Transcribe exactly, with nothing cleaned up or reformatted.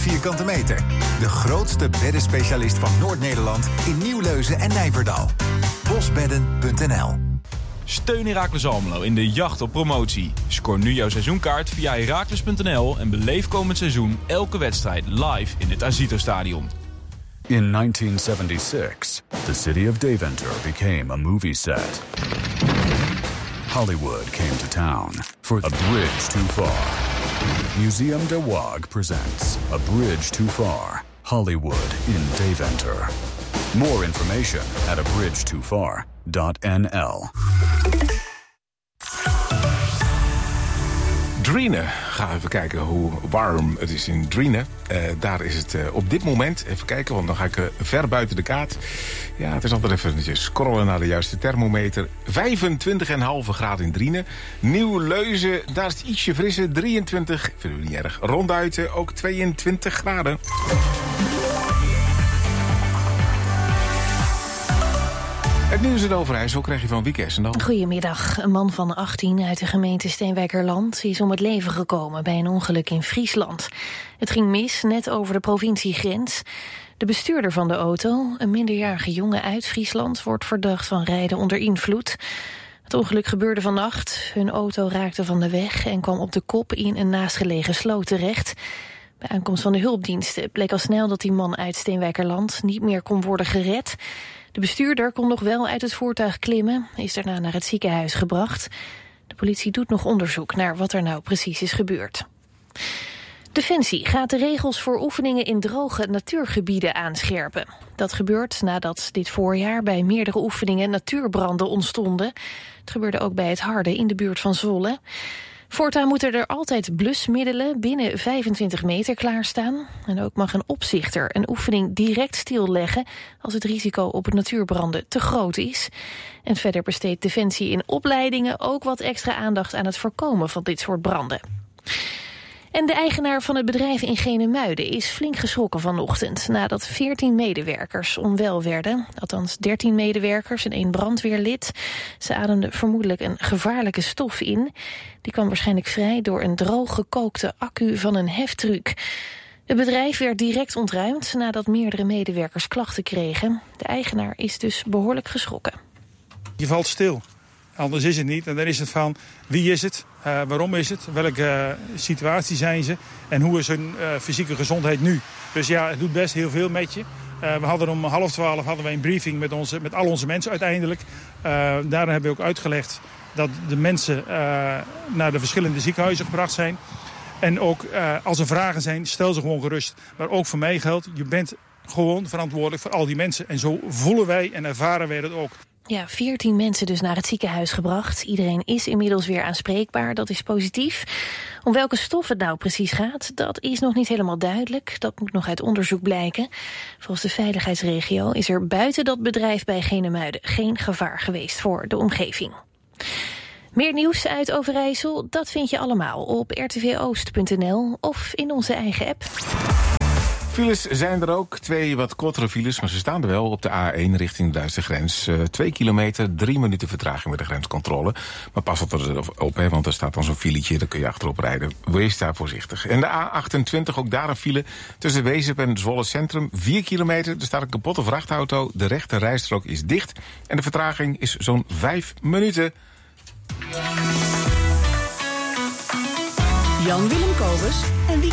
vierkante meter. De grootste beddenspecialist van Noord-Nederland in Nieuwleuzen en Nijverdal. bosbedden punt n l. Steun Heracles Almelo in de jacht op promotie. Scoor nu jouw seizoenkaart via heracles punt n l en beleef komend seizoen elke wedstrijd live in het Azito-stadion. In nineteen seventy-six, the city of Deventer became a movie set. Hollywood came to town for A Bridge Too Far. Museum de Waag presents A Bridge Too Far, Hollywood in Deventer. More information at a bridge too far dot n l. Driene. Ga even kijken hoe warm het is in Driene. Uh, daar is het uh, op dit moment. Even kijken, want dan ga ik uh, ver buiten de kaart. Ja, het is altijd even scrollen naar de juiste thermometer. vijfentwintig komma vijf graden in Driene. Nieuw-Leuzen, daar is het ietsje frisser. drieëntwintig, vinden we niet erg. Ronduiten ook tweeëntwintig graden. Het nieuws in Overijssel krijg je van Wieke Essendal. Goedemiddag. Een man van achttien uit de gemeente Steenwijkerland is om het leven gekomen bij een ongeluk in Friesland. Het ging mis net over de provinciegrens. De bestuurder van de auto, een minderjarige jongen uit Friesland, wordt verdacht van rijden onder invloed. Het ongeluk gebeurde vannacht. Hun auto raakte van de weg en kwam op de kop in een naastgelegen sloot terecht. Bij aankomst van de hulpdiensten bleek al snel dat die man uit Steenwijkerland niet meer kon worden gered. De bestuurder kon nog wel uit het voertuig klimmen, is daarna naar het ziekenhuis gebracht. De politie doet nog onderzoek naar wat er nou precies is gebeurd. Defensie gaat de regels voor oefeningen in droge natuurgebieden aanscherpen. Dat gebeurt nadat dit voorjaar bij meerdere oefeningen natuurbranden ontstonden. Het gebeurde ook bij het Harde in de buurt van Zwolle. Voortaan moeten er altijd blusmiddelen binnen vijfentwintig meter klaarstaan. En ook mag een opzichter een oefening direct stilleggen als het risico op natuurbranden te groot is. En verder besteedt Defensie in opleidingen ook wat extra aandacht aan het voorkomen van dit soort branden. En de eigenaar van het bedrijf in Genemuiden is flink geschrokken vanochtend nadat veertien medewerkers onwel werden. Althans dertien medewerkers en één brandweerlid. Ze ademden vermoedelijk een gevaarlijke stof in. Die kwam waarschijnlijk vrij door een droog gekookte accu van een heftruck. Het bedrijf werd direct ontruimd nadat meerdere medewerkers klachten kregen. De eigenaar is dus behoorlijk geschrokken. Je valt stil. Anders is het niet. En dan is het van wie is het, uh, waarom is het, welke uh, situatie zijn ze en hoe is hun uh, fysieke gezondheid nu. Dus ja, het doet best heel veel met je. Uh, we hadden om half twaalf hadden we een briefing met, onze, met al onze mensen uiteindelijk. Uh, daarin hebben we ook uitgelegd dat de mensen uh, naar de verschillende ziekenhuizen gebracht zijn. En ook uh, als er vragen zijn, stel ze gewoon gerust. Maar ook voor mij geldt, je bent gewoon verantwoordelijk voor al die mensen. En zo voelen wij en ervaren wij dat ook. Ja, veertien mensen dus naar het ziekenhuis gebracht. Iedereen is inmiddels weer aanspreekbaar, dat is positief. Om welke stof het nou precies gaat, dat is nog niet helemaal duidelijk. Dat moet nog uit onderzoek blijken. Volgens de veiligheidsregio is er buiten dat bedrijf bij Genemuiden geen gevaar geweest voor de omgeving. Meer nieuws uit Overijssel, dat vind je allemaal op r t v oost punt n l of in onze eigen app. Files zijn er ook. Twee wat kortere files, maar ze staan er wel op de A één richting de Duitse grens. Uh, twee kilometer, drie minuten vertraging met de grenscontrole. Maar pas op er op, hè, want er staat dan zo'n filetje, daar kun je achterop rijden. Wees daar voorzichtig. En de A achtentwintig, ook daar een file tussen Wezep en Zwolle Centrum. Vier kilometer, er staat een kapotte vrachtauto. De rechte rijstrook is dicht. En de vertraging is zo'n vijf minuten. Jan Willem Kobus en Wieke